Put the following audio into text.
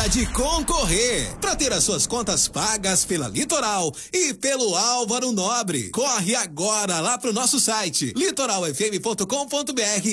de concorrer. Para ter as suas contas pagas pela Litoral e pelo Álvaro Nobre. Corre agora lá pro nosso site litoralfm.com.br